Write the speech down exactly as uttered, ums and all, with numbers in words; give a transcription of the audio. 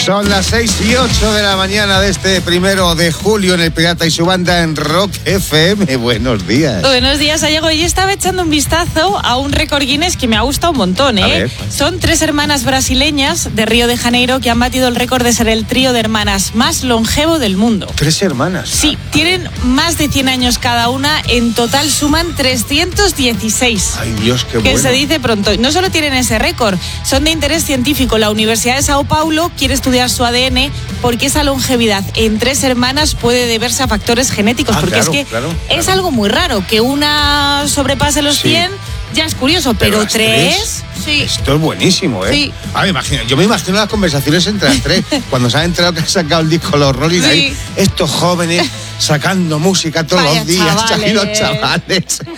Son las seis y ocho de la mañana de este primero de julio en El Pirata y su banda en Rock F M. Buenos días. Buenos días, Gallego. Yo estaba echando un vistazo a un récord Guinness que me ha gustado un montón, ¿eh? Ver, Son tres hermanas brasileñas de Río de Janeiro que han batido el récord de ser el trío de hermanas más longevo del mundo. ¿Tres hermanas? Sí, tienen más de cien años cada una. En total suman trescientos dieciséis. Ay, Dios, qué bueno. Que se dice pronto. No solo tienen ese récord, son de interés científico. La Universidad de Sao Paulo quiere estudiar su A D N porque esa longevidad en tres hermanas puede deberse a factores genéticos. Ah, porque claro, es que claro, es claro. algo muy raro. Que una sobrepase los Sí. cien ya es curioso, pero, Pero las tres... tres, Sí. Esto es buenísimo, ¿eh? Sí. Ah, me imagino, yo me imagino las conversaciones entre las tres, cuando se han enterado que han sacado el disco Los Rolling, Sí. ahí, estos jóvenes sacando música todos Vaya los días, chavales. y los chavales.